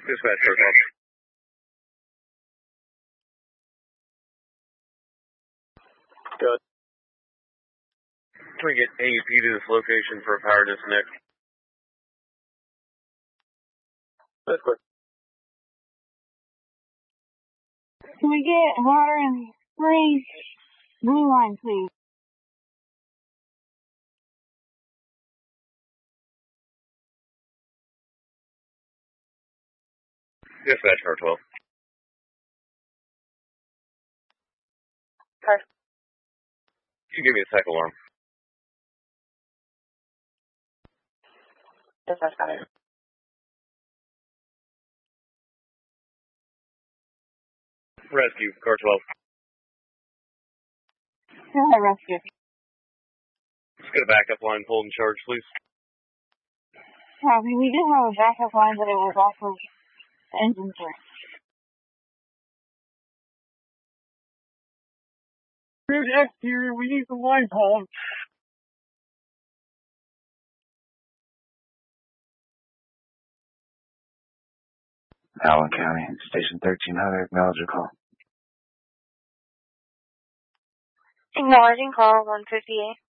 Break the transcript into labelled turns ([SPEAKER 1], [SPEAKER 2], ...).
[SPEAKER 1] Dispatch protocol. Good. Can we get AEP to this location for a power disconnect? That's quick.
[SPEAKER 2] Can we get water and free blue line, please?
[SPEAKER 1] Dispatch car 12.
[SPEAKER 2] Car.
[SPEAKER 1] Can you give me a cycle alarm?
[SPEAKER 2] Dispatch got it.
[SPEAKER 1] Rescue, car 12.
[SPEAKER 2] Yeah, rescue.
[SPEAKER 1] Let's get a backup line pulled and charged, please.
[SPEAKER 2] Copy. We did have a backup line, but it was off of the engine turn.
[SPEAKER 3] Good exterior, we need the line pulled.
[SPEAKER 4] Allen County, Station 1300, acknowledge your call.
[SPEAKER 2] Acknowledging call 158.